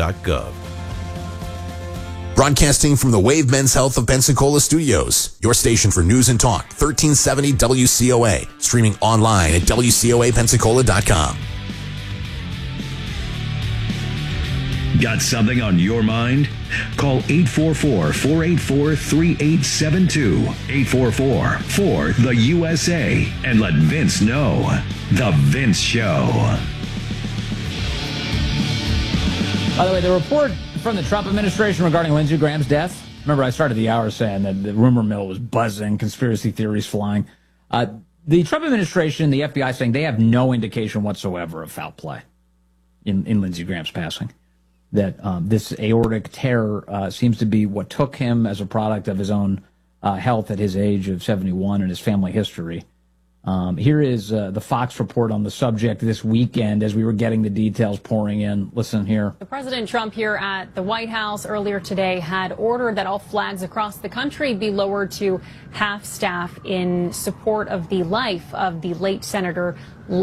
census.gov. Broadcasting from the Wave Men's Health of Pensacola Studios, your station for news and talk, 1370 WCOA, streaming online at WCOApensacola.com. Got something on your mind? Call 844-484-3872. 844-4-THE-USA. And let Vince know. The Vince Show. By the way, the report from the Trump administration regarding Lindsey Graham's death, remember I started the hour saying that the rumor mill was buzzing, conspiracy theories flying. The Trump administration, the FBI saying they have no indication whatsoever of foul play in Lindsey Graham's passing. That this aortic tear seems to be what took him as a product of his own health at his age of 71 and his family history. Here is the Fox report on the subject this weekend as we were getting the details pouring in. Listen here. President Trump here at the White House earlier today had ordered that all flags across the country be lowered to half staff in support of the life of the late Senator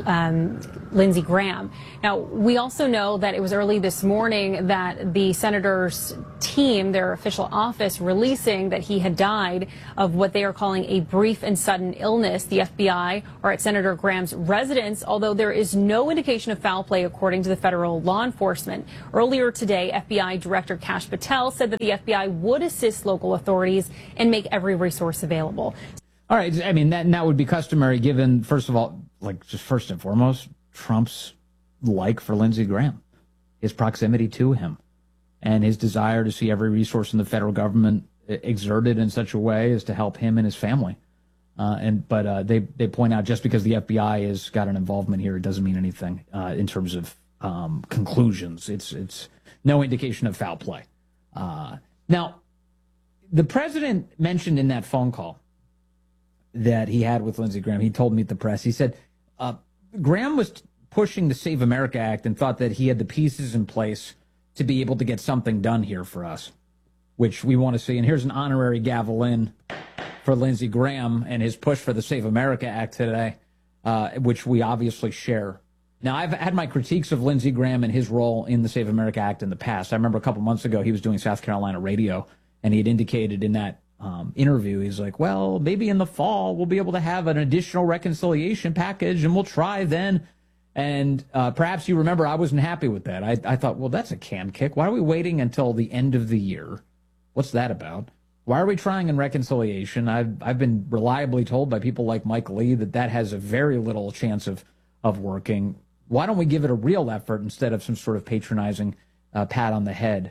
Lindsey Graham. Now, we also know that it was early this morning that the senator's team, their official office, releasing that he had died of what they are calling a brief and sudden illness. The FBI are at Senator Graham's residence, although there is no indication of foul play according to the federal law enforcement. Earlier today, FBI Director Kash Patel said that the FBI would assist local authorities and make every resource available. All right. I mean, that would be customary given, first of all, like just first and foremost, Trump's like for Lindsey Graham, his proximity to him, and his desire to see every resource in the federal government exerted in such a way as to help him and his family. But they point out just because the FBI has got an involvement here, it doesn't mean anything in terms of conclusions. It's no indication of foul play. Now, the president mentioned in that phone call that he had with Lindsey Graham, he told Meet the Press, he said, Graham was pushing the Save America Act and thought that he had the pieces in place to be able to get something done here for us, which we want to see. And here's an honorary gavel in for Lindsey Graham and his push for the Save America Act today, which we obviously share. Now, I've had my critiques of Lindsey Graham and his role in the Save America Act in the past. I remember a couple months ago he was doing South Carolina radio, and he had indicated in that interview, he's like, well, maybe in the fall we'll be able to have an additional reconciliation package and we'll try then. And perhaps you remember I wasn't happy with that. I thought, well, that's a can kick. Why are we waiting until the end of the year? What's that about? Why are we trying in reconciliation? I've been reliably told by people like Mike Lee that has a very little chance of working. Why don't we give it a real effort instead of some sort of patronizing pat on the head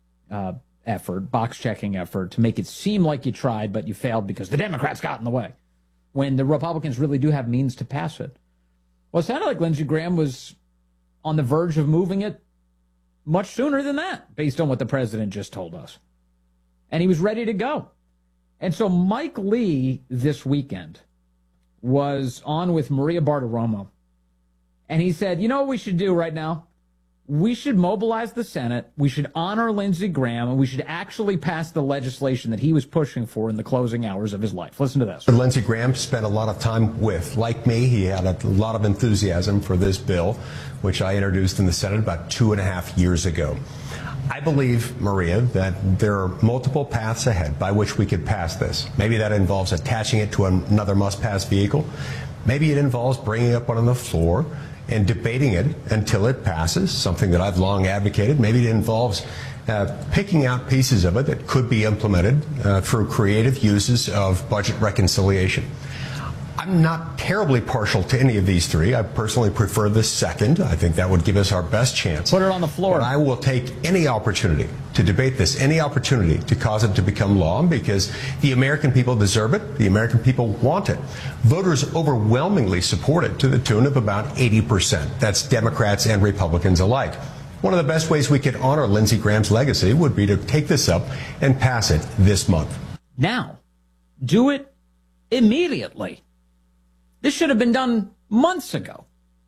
effort, box-checking effort to make it seem like you tried, but you failed because the Democrats got in the way, when the Republicans really do have means to pass it. Well, it sounded like Lindsey Graham was on the verge of moving it much sooner than that, based on what the president just told us. And he was ready to go. And so Mike Lee this weekend was on with Maria Bartiromo, and he said, you know what we should do right now? We should mobilize the Senate, we should honor Lindsey Graham, and we should actually pass the legislation that he was pushing for in the closing hours of his life. Listen to this. Lindsey Graham spent a lot of time with. Like me, he had a lot of enthusiasm for this bill, which I introduced in the Senate about 2.5 years ago. I believe, Maria, that there are multiple paths ahead by which we could pass this. Maybe that involves attaching it to another must-pass vehicle. Maybe it involves bringing it up on the floor and debating it until it passes, something that I've long advocated. Maybe it involves picking out pieces of it that could be implemented through creative uses of budget reconciliation. I'm not terribly partial to any of these three. I personally prefer the second. I think that would give us our best chance. Put it on the floor. But I will take any opportunity to debate this, any opportunity to cause it to become law, because the American people deserve it. The American people want it. Voters overwhelmingly support it to the tune of about 80%. That's Democrats and Republicans alike. One of the best ways we could honor Lindsey Graham's legacy would be to take this up and pass it this month. Now, do it immediately. This should have been done months ago.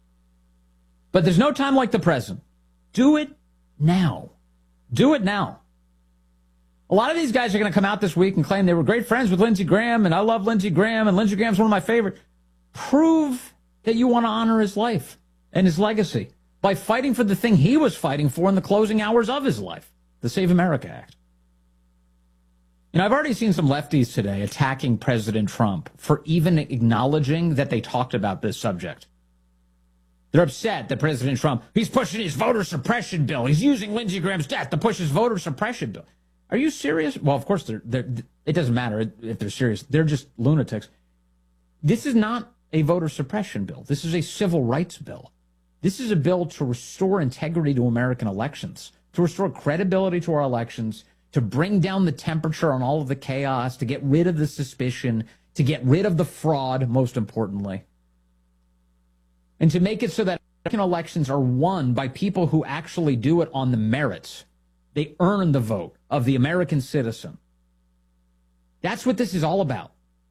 But there's no time like the present. Do it now. Do it now. A lot of these guys are going to come out this week and claim they were great friends with Lindsey Graham, and I love Lindsey Graham, and Lindsey Graham's one of my favorite. Prove that you want to honor his life and his legacy. by fighting for the thing he was fighting for in the closing hours of his life, the Save America Act. You know, I've already seen some lefties today attacking President Trump for even acknowledging that they talked about this subject. They're upset that President Trump, he's pushing his voter suppression bill. He's using Lindsey Graham's death to push his voter suppression bill. Are you serious? Well, of course, it doesn't matter if they're serious. They're just lunatics. This is not a voter suppression bill. This is a civil rights bill. This is a bill to restore integrity to American elections, to restore credibility to our elections, to bring down the temperature on all of the chaos, to get rid of the suspicion, to get rid of the fraud, most importantly, and to make it so that American elections are won by people who actually do it on the merits. They earn the vote of the American citizen. That's what this is all about.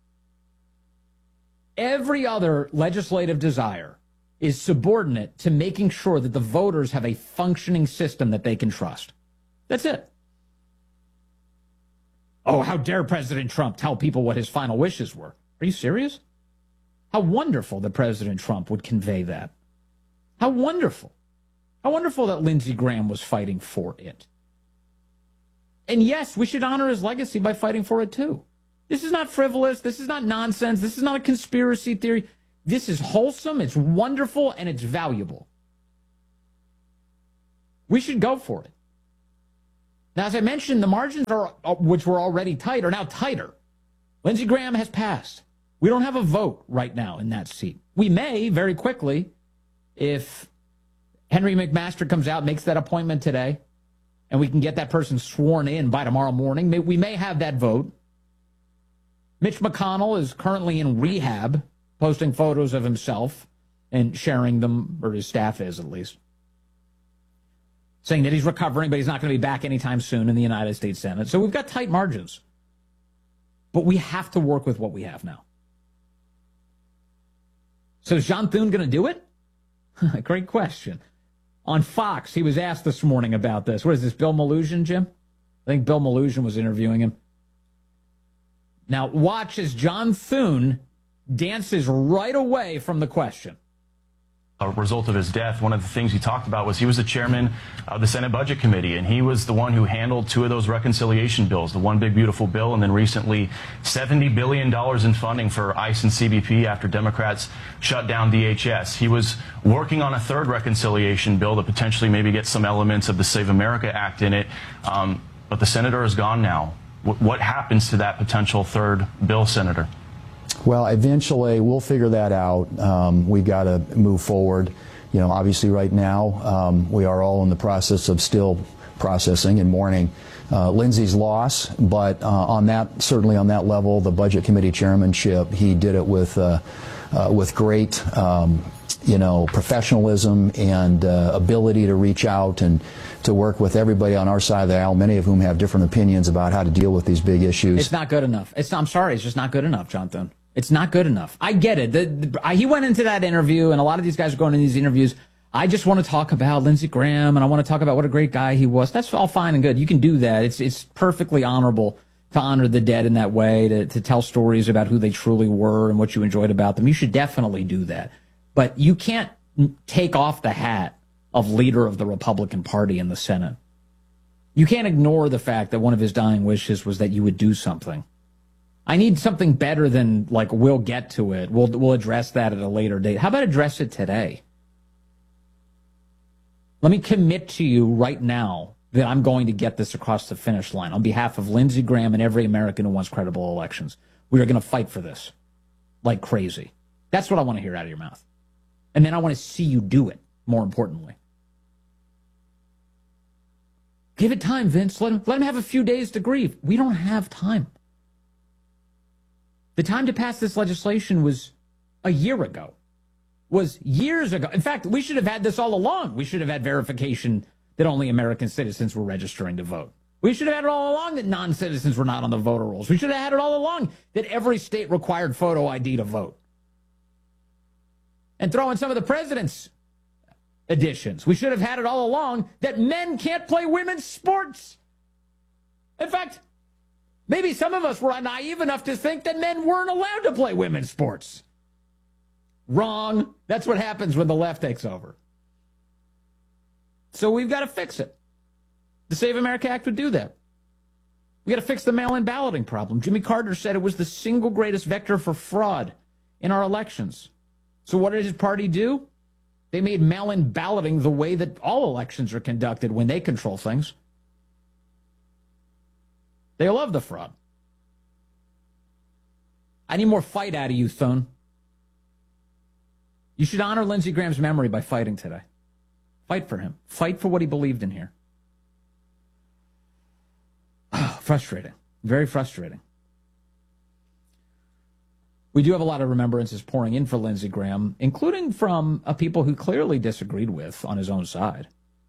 Every other legislative desire is subordinate to making sure that the voters have a functioning system that they can trust. That's it. Oh, how dare President Trump tell people what his final wishes were? Are you serious? How wonderful that President Trump would convey that. How wonderful. How wonderful that Lindsey Graham was fighting for it. And yes, we should honor his legacy by fighting for it too. This is not frivolous. This is not nonsense. This is not a conspiracy theory. This is wholesome, it's wonderful, and it's valuable. We should go for it. Now, as I mentioned, the margins, which were already tight, are now tighter. Lindsey Graham has passed. We don't have a vote right now in that seat. We may, very quickly, if Henry McMaster comes out, makes that appointment today, and we can get that person sworn in by tomorrow morning, we may have that vote. Mitch McConnell is currently in rehab, posting photos of himself and sharing them, or his staff is at least, saying that he's recovering, but he's not going to be back anytime soon in the United States Senate. So we've got tight margins. But we have to work with what we have now. So is John Thune going to do it? Great question. On Fox, he was asked this morning about this. What is this, Bill Maloogian, Jim? I think Bill Maloogian was interviewing him. Now, watch as John Thune dances right away from the question. A result of his death, one of the things he talked about was he was the chairman of the Senate Budget Committee, and he was the one who handled two of those reconciliation bills, the One Big Beautiful Bill, and then recently $70 billion in funding for ICE and CBP after Democrats shut down DHS. He was working on a third reconciliation bill that potentially maybe gets some elements of the Save America Act in it, but the senator is gone now. What happens to that potential third bill, Senator? Well, eventually we'll figure that out. We've got to move forward. You know, obviously right now we are all in the process of still processing and mourning Lindsey's loss, but certainly on that level, the Budget Committee chairmanship, he did it with great professionalism and ability to reach out and to work with everybody on our side of the aisle, many of whom have different opinions about how to deal with these big issues. It's not good enough. I'm sorry, it's just not good enough, Jonathan. It's not good enough. I get it. He went into that interview, and a lot of these guys are going into these interviews. I just want to talk about Lindsey Graham, and I want to talk about what a great guy he was. That's all fine and good. You can do that. It's perfectly honorable to honor the dead in that way, to tell stories about who they truly were and what you enjoyed about them. You should definitely do that. But you can't take off the hat of leader of the Republican Party in the Senate. You can't ignore the fact that one of his dying wishes was that you would do something. I need something better than, like, we'll get to it. We'll address that at a later date. How about address it today? Let me commit to you right now that I'm going to get this across the finish line on behalf of Lindsey Graham and every American who wants credible elections. We are going to fight for this like crazy. That's what I want to hear out of your mouth. And then I want to see you do it, more importantly. Give it time, Vince. Let him have a few days to grieve. We don't have time. The time to pass this legislation was a year ago, was years ago. In fact, we should have had this all along. We should have had verification that only American citizens were registering to vote. We should have had it all along that non-citizens were not on the voter rolls. We should have had it all along that every state required photo ID to vote. And throw in some of the president's additions. We should have had it all along that men can't play women's sports. In fact, maybe some of us were naive enough to think that men weren't allowed to play women's sports. Wrong. That's what happens when the left takes over. So we've got to fix it. The Save America Act would do that. We got to fix the mail-in balloting problem. Jimmy Carter said it was the single greatest vector for fraud in our elections. So what did his party do? They made mail-in balloting the way that all elections are conducted when they control things. They love the fraud. I need more fight out of you, Thune. You should honor Lindsey Graham's memory by fighting today. Fight for him. Fight for what he believed in here. Frustrating. Very frustrating. We do have a lot of remembrances pouring in for Lindsey Graham, including from people who clearly disagreed with on his own side.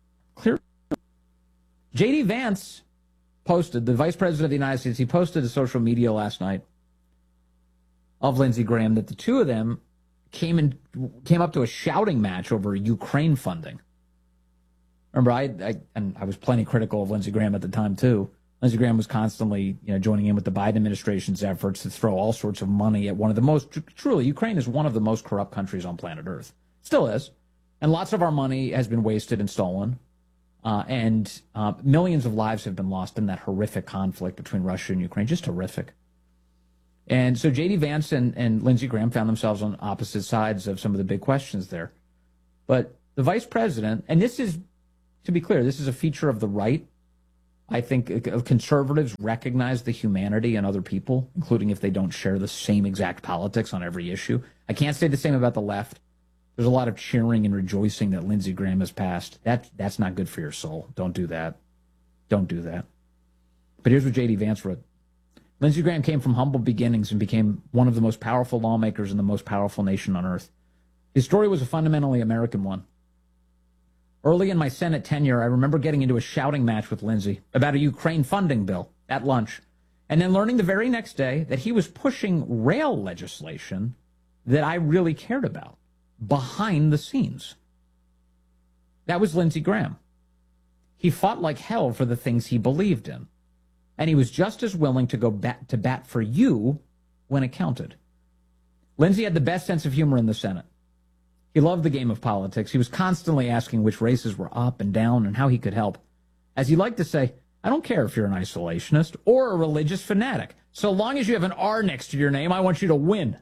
J.D. Vance posted, the Vice President of the United States, he posted to social media last night of Lindsey Graham that the two of them came up to a shouting match over Ukraine funding. Remember, I was plenty critical of Lindsey Graham at the time, too. Lindsey Graham was constantly, joining in with the Biden administration's efforts to throw all sorts of money at one of the most, truly, Ukraine is one of the most corrupt countries on planet Earth. Still is. And lots of our money has been wasted and stolen. And millions of lives have been lost in that horrific conflict between Russia and Ukraine. Just horrific. And so J.D. Vance and Lindsey Graham found themselves on opposite sides of some of the big questions there. But the vice president, and this is, to be clear, this is a feature of the right. I think conservatives recognize the humanity in other people, including if they don't share the same exact politics on every issue. I can't say the same about the left. There's a lot of cheering and rejoicing that Lindsey Graham has passed. That's not good for your soul. Don't do that. Don't do that. But here's what J.D. Vance wrote. Lindsey Graham came from humble beginnings and became one of the most powerful lawmakers in the most powerful nation on earth. His story was a fundamentally American one. Early in my Senate tenure, I remember getting into a shouting match with Lindsey about a Ukraine funding bill at lunch, and then learning the very next day that he was pushing rail legislation that I really cared about behind the scenes. That was Lindsey Graham. He fought like hell for the things he believed in, and he was just as willing to go to bat for you when it counted. Lindsey had the best sense of humor in the Senate. He loved the game of politics. He was constantly asking which races were up and down and how he could help. As he liked to say, I don't care if you're an isolationist or a religious fanatic. So long as you have an R next to your name, I want you to win.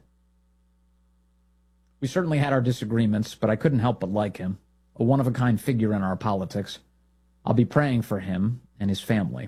We certainly had our disagreements, but I couldn't help but like him, a one-of-a-kind figure in our politics. I'll be praying for him and his family.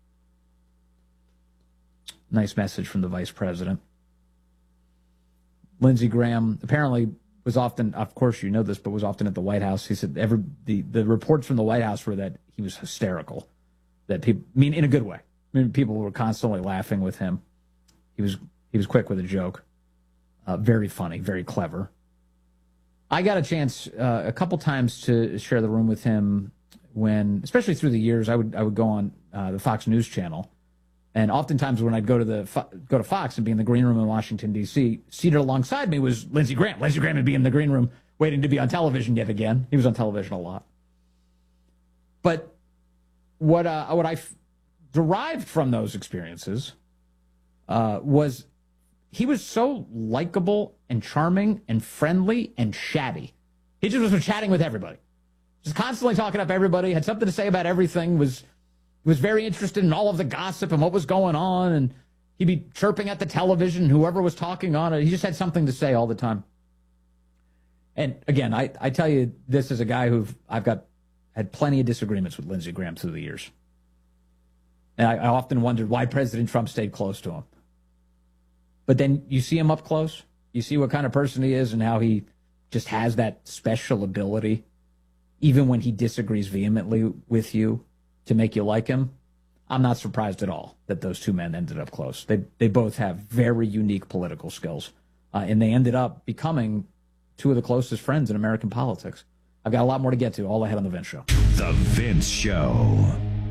Nice message from the vice president. Lindsey Graham apparently was often, of course you know this, but was often at the White House. He said the reports from the White House were that he was hysterical. That people, in a good way. People were constantly laughing with him. He was quick with a joke. Very funny, very clever. I got a chance a couple times to share the room with him when, especially through the years, I would go on the Fox News channel. And oftentimes when I'd go to Fox and be in the green room in Washington, D.C., seated alongside me was Lindsey Graham. Lindsey Graham would be in the green room waiting to be on television yet again. He was on television a lot. But what I derived from those experiences was he was so likable and charming and friendly and chatty. He just was chatting with everybody. Just constantly talking up everybody, had something to say about everything, was very interested in all of the gossip and what was going on, and he'd be chirping at the television, whoever was talking on it. He just had something to say all the time. And again, I tell you this as a guy I've had plenty of disagreements with Lindsey Graham through the years. And I often wondered why President Trump stayed close to him. But then you see him up close, you see what kind of person he is and how he just has that special ability, even when he disagrees vehemently with you, to make you like him. I'm not surprised at all that those two men ended up close. They both have very unique political skills, and they ended up becoming two of the closest friends in American politics. I've got a lot more to get to, all ahead on The Vince Show. The Vince Show.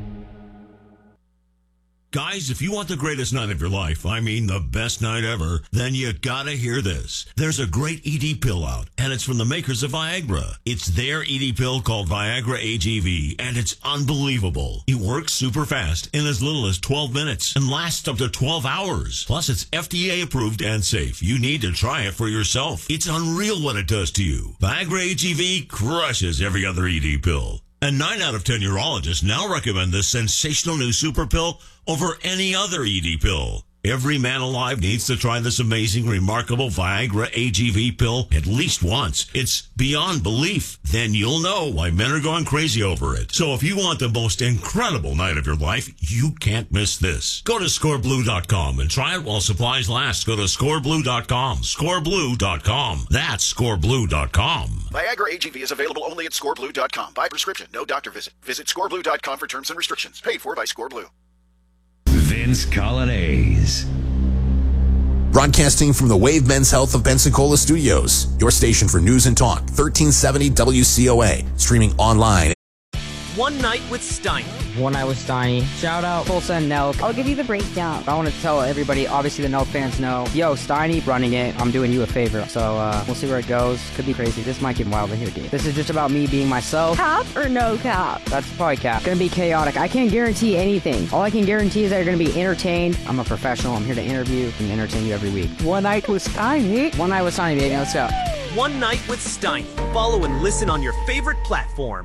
Guys, if you want the greatest night of your life, I mean the best night ever, then you gotta hear this. There's a great ED pill out, and it's from the makers of Viagra. It's their ED pill called Viagra AGV, and it's unbelievable. It works super fast in as little as 12 minutes and lasts up to 12 hours. Plus, it's FDA approved and safe. You need to try it for yourself. It's unreal what it does to you. Viagra AGV crushes every other ED pill. And 9 out of 10 urologists now recommend this sensational new super pill over any other ED pill. Every man alive needs to try this amazing, remarkable Viagra AGV pill at least once. It's beyond belief. Then you'll know why men are going crazy over it. So if you want the most incredible night of your life, you can't miss this. Go to scoreblue.com and try it while supplies last. Go to scoreblue.com. Scoreblue.com. That's scoreblue.com. Viagra AGV is available only at scoreblue.com. By prescription, no doctor visit. Visit scoreblue.com for terms and restrictions. Paid for by Scoreblue. Vince Colonnese. Broadcasting from the Wave Men's Health of Pensacola Studios, your station for news and talk, 1370 WCOA, streaming online. One Night with Steiny. One Night with Steiny. Shout out Full Send Nelk. I'll give you the breakdown. I want to tell everybody, obviously the Nelk fans know, yo, Steiny running it, I'm doing you a favor. So we'll see where it goes. Could be crazy. This might get wild in here, dude. This is just about me being myself. Cap or no cap? That's probably cap. Gonna be chaotic. I can't guarantee anything. All I can guarantee is that you're gonna be entertained. I'm a professional. I'm here to interview and entertain you every week. One Night with Steiny. One Night with Steiny, baby. Let's go. One Night with Steiny. Follow and listen on your favorite platform.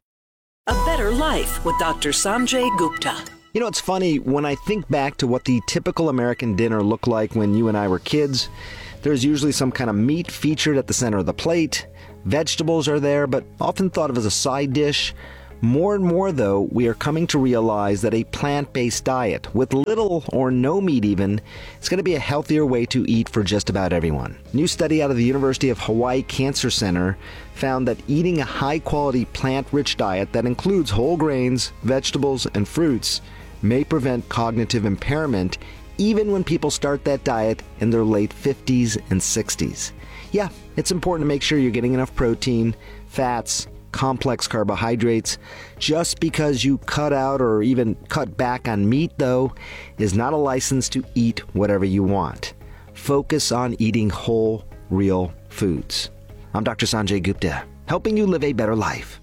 A Better Life with Dr. Sanjay Gupta. You know, it's funny, when I think back to what the typical American dinner looked like when you and I were kids, there's usually some kind of meat featured at the center of the plate. Vegetables are there, but often thought of as a side dish. More and more, though, we are coming to realize that a plant-based diet, with little or no meat even, is going to be a healthier way to eat for just about everyone. A new study out of the University of Hawaii Cancer Center found that eating a high-quality plant-rich diet that includes whole grains, vegetables, and fruits may prevent cognitive impairment even when people start that diet in their late 50s and 60s. Yeah, it's important to make sure you're getting enough protein, fats, complex carbohydrates. Just because you cut out or even cut back on meat, though, is not a license to eat whatever you want. Focus on eating whole, real foods. I'm Dr. Sanjay Gupta, helping you live a better life.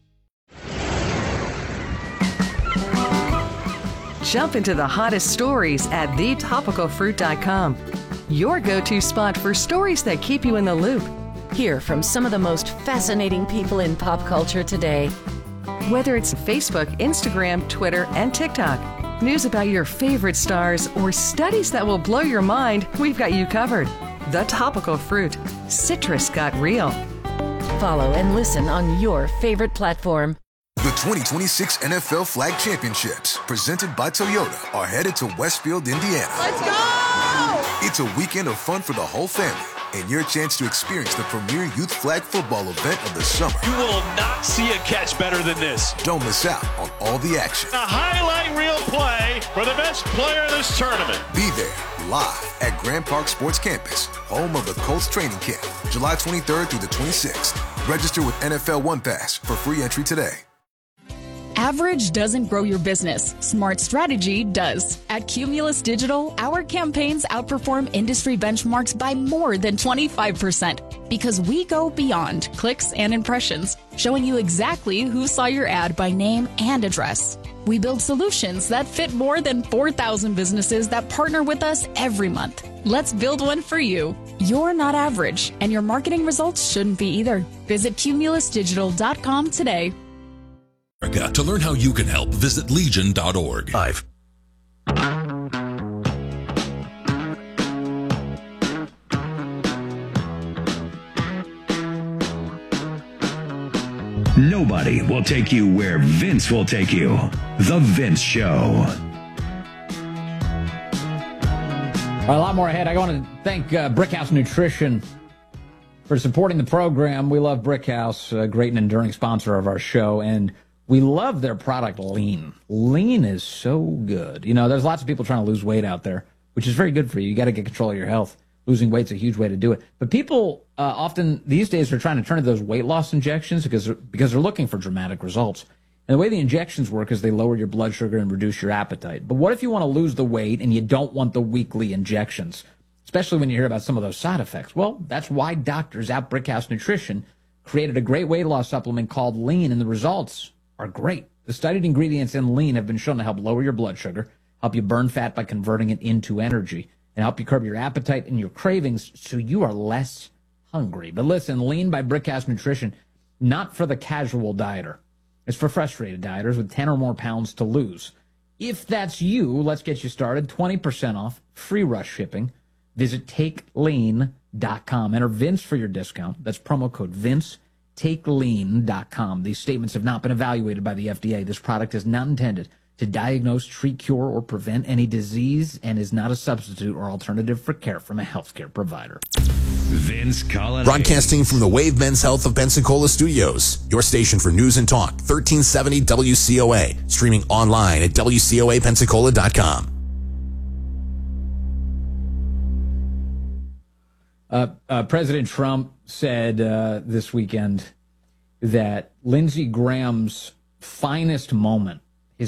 Jump into the hottest stories at thetopicalfruit.com. Your go-to spot for stories that keep you in the loop. Hear from some of the most fascinating people in pop culture today. Whether it's Facebook, Instagram, Twitter, and TikTok, news about your favorite stars, or studies that will blow your mind, we've got you covered. The Topical Fruit. Citrus got real. Follow and listen on your favorite platform. The 2026 NFL Flag Championships, presented by Toyota, are headed to Westfield, Indiana. Let's go! It's a weekend of fun for the whole family, and your chance to experience the premier youth flag football event of the summer. You will not see a catch better than this. Don't miss out on all the action. A highlight reel play for the best player in this tournament. Be there live at Grand Park Sports Campus, home of the Colts training camp, July 23rd through the 26th. Register with NFL One Pass for free entry today. Average doesn't grow your business. Smart strategy does. At Cumulus Digital, our campaigns outperform industry benchmarks by more than 25% because we go beyond clicks and impressions, showing you exactly who saw your ad by name and address. We build solutions that fit more than 4,000 businesses that partner with us every month. Let's build one for you. You're not average, and your marketing results shouldn't be either. Visit cumulusdigital.com today. To learn how you can help, visit legion.org. Nobody will take you where Vince will take you. The Vince Show. All right, a lot more ahead. I want to thank Brickhouse Nutrition for supporting the program. We love Brickhouse, a great and enduring sponsor of our show, and we love their product, Lean. Lean is so good. You know, there's lots of people trying to lose weight out there, which is very good for you. You got to get control of your health. Losing weight's a huge way to do it. But people often these days are trying to turn to those weight loss injections because they're looking for dramatic results. And the way the injections work is they lower your blood sugar and reduce your appetite. But what if you want to lose the weight and you don't want the weekly injections, especially when you hear about some of those side effects? Well, that's why doctors at Brickhouse Nutrition created a great weight loss supplement called Lean, and the results are great. The studied ingredients in Lean have been shown to help lower your blood sugar, help you burn fat by converting it into energy, and help you curb your appetite and your cravings so you are less hungry. But listen, Lean by Brickhouse Nutrition, not for the casual dieter. It's for frustrated dieters with 10 or more pounds to lose. If that's you, let's get you started. 20% off, free rush shipping. Visit TakeLean.com. Enter Vince for your discount. That's promo code Vince. TakeLean.com. These statements have not been evaluated by the FDA. This product is not intended to diagnose, treat, cure, or prevent any disease and is not a substitute or alternative for care from a healthcare provider. Vince Colonnese. Broadcasting from the Wave Men's Health of Pensacola Studios, your station for news and talk, 1370 WCOA, streaming online at WCOAPensacola.com. President Trump said this weekend that Lindsey Graham's finest moment,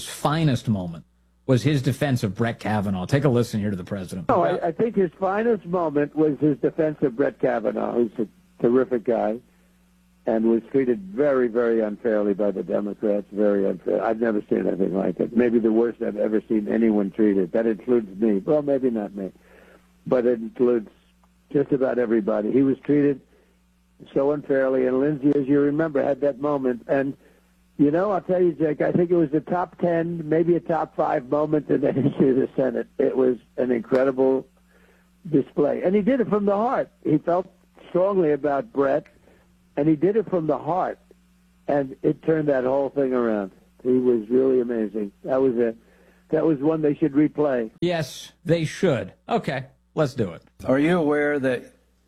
was his defense of Brett Kavanaugh. Take a listen here to the president. No, I think his finest moment was his defense of Brett Kavanaugh, who's a terrific guy and was treated very, very unfairly by the Democrats, very unfair. I've never seen anything like it. Maybe the worst I've ever seen anyone treated. That includes me. Well, maybe not me, but it includes just about everybody. He was treated so unfairly, and Lindsey, as you remember, had that moment. And, you know, I'll tell you, Jake, I think it was a top 10, maybe a top 5 moment in the history of the Senate. It was an incredible display. And he did it from the heart. He felt strongly about Brett, and he did it from the heart. And it turned that whole thing around. He was really amazing. That was one they should replay. Yes, they should. Okay, let's do it. Are you aware that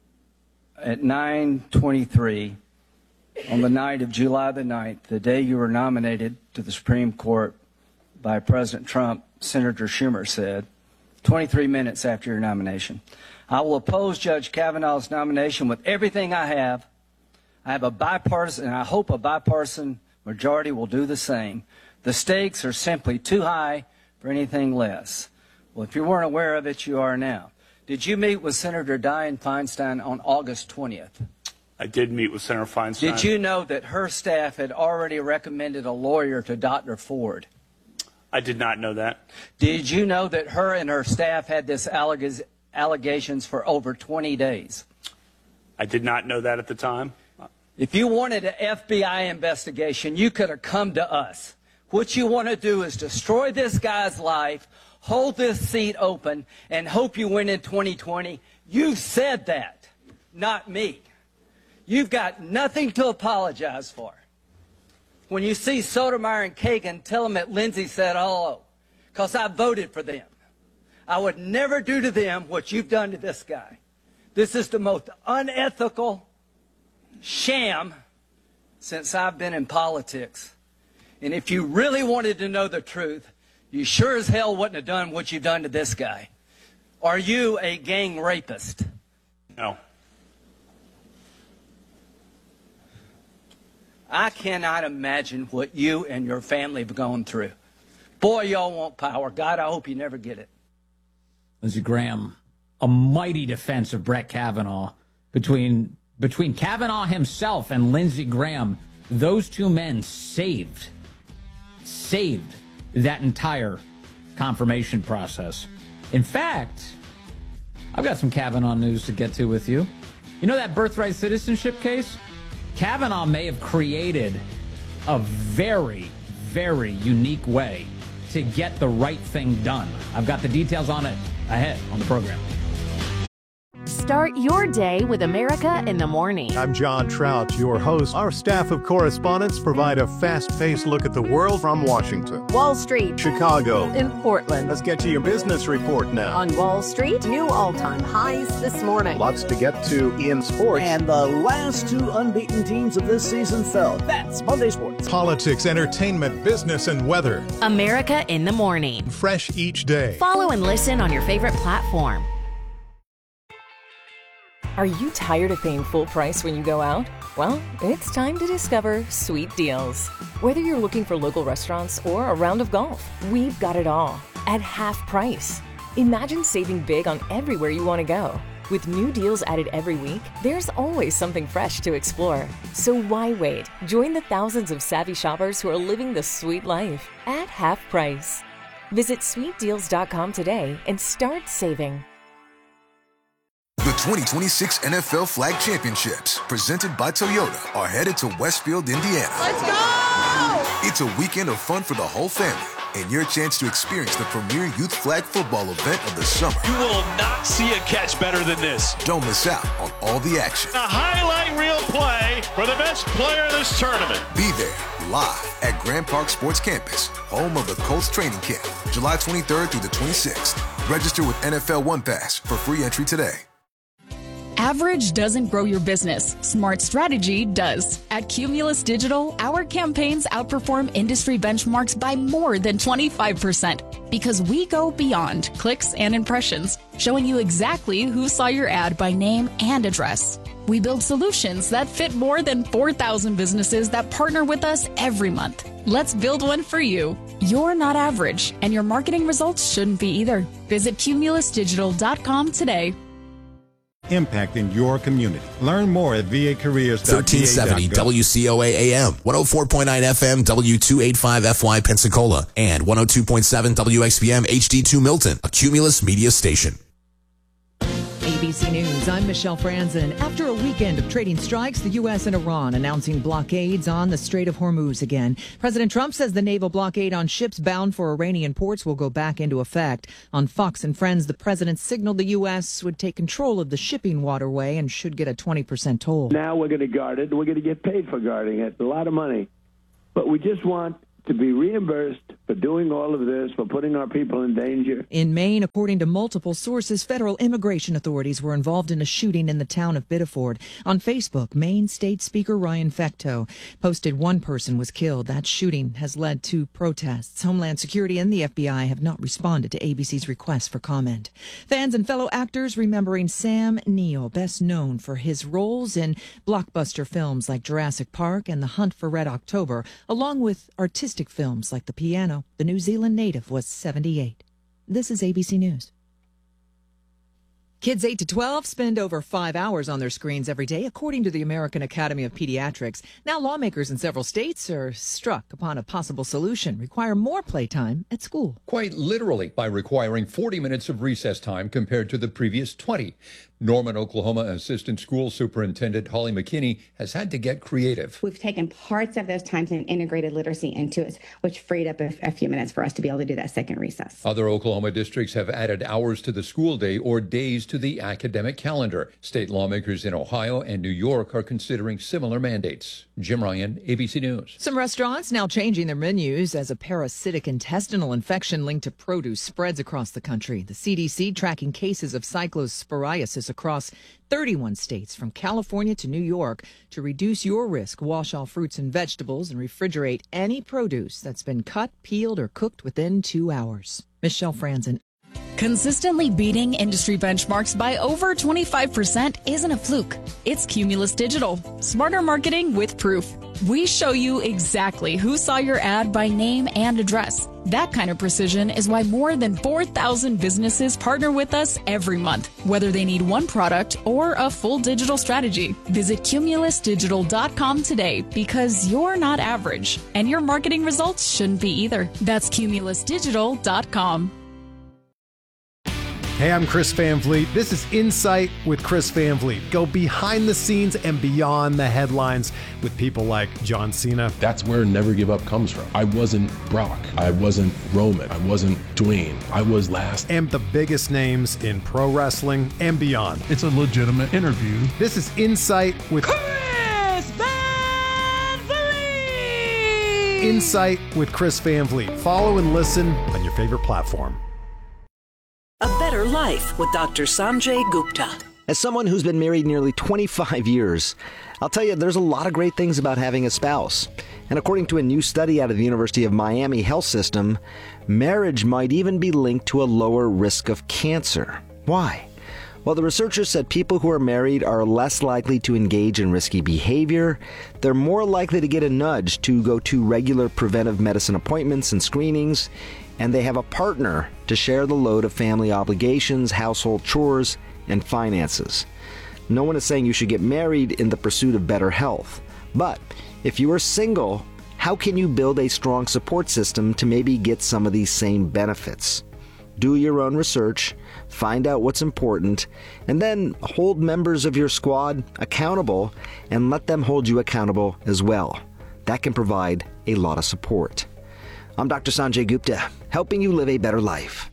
at 9:23 on the night of July the 9th, the day you were nominated to the Supreme Court by President Trump, Senator Schumer said, 23 minutes after your nomination, I will oppose Judge Kavanaugh's nomination with everything I have. I have a bipartisan, and I hope a bipartisan majority will do the same. The stakes are simply too high for anything less. Well, if you weren't aware of it, you are now. Did you meet with Senator Dianne Feinstein on August 20th? I did meet with Senator Feinstein. Did you know that her staff had already recommended a lawyer to Dr. Ford? I did not know that. Did you know that her and her staff had this allegations for over 20 days? I did not know that at the time. If you wanted an FBI investigation, you could have come to us. What you want to do is destroy this guy's life, hold this seat open, and hope you win in 2020. You said that, not me. You've got nothing to apologize for. When you see Sotomayor and Kagan, tell them that Lindsey said hello, because I voted for them. I would never do to them what you've done to this guy. This is the most unethical sham since I've been in politics. And if you really wanted to know the truth, you sure as hell wouldn't have done what you've done to this guy. Are you a gang rapist? No. I cannot imagine what you and your family have gone through. Boy, y'all want power. God, I hope you never get it. Lindsey Graham, a mighty defense of Brett Kavanaugh. Between Kavanaugh himself and Lindsey Graham, those two men saved that entire confirmation process. In fact, I've got some Kavanaugh news to get to with you. You know that birthright citizenship case? Kavanaugh may have created a very, very unique way to get the right thing done. I've got the details on it ahead on the program. Start your day with America in the Morning. I'm John Trout, your host. Our staff of correspondents provide a fast-paced look at the world from Washington, Wall Street, Chicago, in Portland. Let's get to your business report now. On Wall Street, new all-time highs this morning. Lots to get to in sports. And the last 2 unbeaten teams of this season fell. That's Monday Sports. Politics, entertainment, business, and weather. America in the Morning. Fresh each day. Follow and listen on your favorite platform. Are you tired of paying full price when you go out? Well, it's time to discover Sweet Deals. Whether you're looking for local restaurants or a round of golf, we've got it all at half price. Imagine saving big on everywhere you want to go. With new deals added every week, there's always something fresh to explore. So why wait? Join the thousands of savvy shoppers who are living the sweet life at half price. Visit sweetdeals.com today and start saving. The 2026 NFL Flag Championships, presented by Toyota, are headed to Westfield, Indiana. Let's go! It's a weekend of fun for the whole family and your chance to experience the premier youth flag football event of the summer. You will not see a catch better than this. Don't miss out on all the action. A highlight reel play for the best player in this tournament. Be there live at Grand Park Sports Campus, home of the Colts training camp, July 23rd through the 26th. Register with NFL One Pass for free entry today. Average doesn't grow your business. Smart strategy does. At Cumulus Digital, our campaigns outperform industry benchmarks by more than 25% because we go beyond clicks and impressions, showing you exactly who saw your ad by name and address. We build solutions that fit more than 4,000 businesses that partner with us every month. Let's build one for you. You're not average, and your marketing results shouldn't be either. Visit cumulusdigital.com today. Impacting your community. Learn more at vacareers.ca. 1370 WCOA AM, 104.9 FM W285FY Pensacola, and 102.7 WXBM HD2 Milton, a Cumulus media station. ABC News, I'm Michelle Franzen. After a weekend of trading strikes, the U.S. and Iran announcing blockades on the Strait of Hormuz again. President Trump says the naval blockade on ships bound for Iranian ports will go back into effect. On Fox and Friends, the president signaled the U.S. would take control of the shipping waterway and should get a 20% toll. Now we're going to guard it. We're going to get paid for guarding it. A lot of money. But we just want to be reimbursed for doing all of this, for putting our people in danger. In Maine, according to multiple sources, federal immigration authorities were involved in a shooting in the town of Biddeford. On Facebook, Maine State Speaker Ryan Fecteau posted one person was killed. That shooting has led to protests. Homeland Security and the FBI have not responded to ABC's request for comment. Fans and fellow actors remembering Sam Neill, best known for his roles in blockbuster films like Jurassic Park and The Hunt for Red October, along with artistic films like The Piano. The New Zealand native was 78. This is ABC News. Kids 8 to 12 spend over 5 hours on their screens every day, according to the American Academy of Pediatrics. Now lawmakers in several states are struck upon a possible solution, require more playtime at school. Quite literally by requiring 40 minutes of recess time compared to the previous 20. Norman, Oklahoma Assistant School Superintendent Holly McKinney has had to get creative. We've taken parts of those times and integrated literacy into it, which freed up a few minutes for us to be able to do that second recess. Other Oklahoma districts have added hours to the school day or days to the academic calendar. State lawmakers in Ohio and New York are considering similar mandates. Jim Ryan, ABC News. Some restaurants now changing their menus as a parasitic intestinal infection linked to produce spreads across the country. The CDC tracking cases of cyclosporiasis across 31 states from California to New York. To reduce your risk, wash all fruits and vegetables and refrigerate any produce that's been cut, peeled, or cooked within 2 hours. Michelle Franzen. Consistently beating industry benchmarks by over 25% isn't a fluke. It's Cumulus Digital. Smarter marketing with proof. We show you exactly who saw your ad by name and address. That kind of precision is why more than 4,000 businesses partner with us every month, whether they need one product or a full digital strategy. Visit cumulusdigital.com today because you're not average, and your marketing results shouldn't be either. That's cumulusdigital.com. Hey, I'm Chris Van Vliet. This is Insight with Chris Van Vliet. Go behind the scenes and beyond the headlines with people like John Cena. That's where Never Give Up comes from. I wasn't Brock. I wasn't Roman. I wasn't Dwayne. I was last. And the biggest names in pro wrestling and beyond. It's a legitimate interview. This is Insight with Chris Van Vliet. Insight with Chris Van Vliet. Follow and listen on your favorite platform. A Better Life with Dr. Sanjay Gupta. As someone who's been married nearly 25 years, I'll tell you there's a lot of great things about having a spouse. And according to a new study out of the University of Miami Health System, marriage might even be linked to a lower risk of cancer. Why? Well, the researchers said people who are married are less likely to engage in risky behavior. They're more likely to get a nudge to go to regular preventive medicine appointments and screenings. And they have a partner to share the load of family obligations, household chores, and finances. No one is saying you should get married in the pursuit of better health. But if you are single, how can you build a strong support system to maybe get some of these same benefits? Do your own research, find out what's important, and then hold members of your squad accountable and let them hold you accountable as well. that can provide a lot of support. I'm Dr. Sanjay Gupta, helping you live a better life.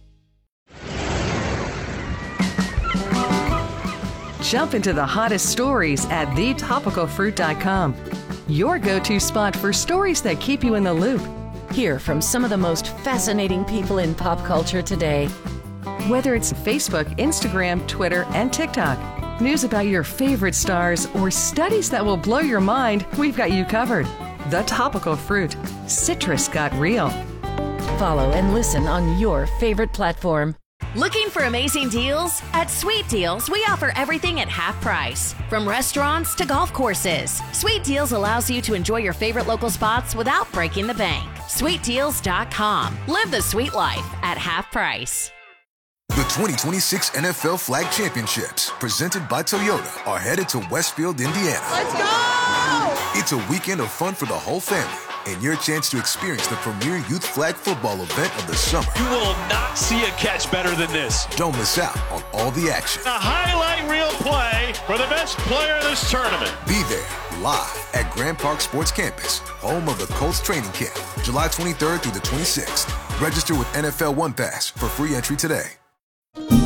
Jump into the hottest stories at thetopicalfruit.com. Your go-to spot for stories that keep you in the loop. Hear from some of the most fascinating people in pop culture today. Whether it's Facebook, Instagram, Twitter, and TikTok, news about your favorite stars, or studies that will blow your mind, we've got you covered. The Topical Fruit. Citrus got real. Follow and listen on your favorite platform. Looking for amazing deals? At Sweet Deals, we offer everything at half price. From restaurants to golf courses, Sweet Deals allows you to enjoy your favorite local spots without breaking the bank. SweetDeals.com. Live the sweet life at half price. The 2026 NFL Flag Championships, presented by Toyota, are headed to Westfield, Indiana. Let's go! It's a weekend of fun for the whole family and your chance to experience the premier youth flag football event of the summer. You will not see a catch better than this. Don't miss out on all the action. A highlight reel play for the best player of this tournament. Be there live at Grand Park Sports Campus, home of the Colts training camp, July 23rd through the 26th. Register with NFL One Pass for free entry today.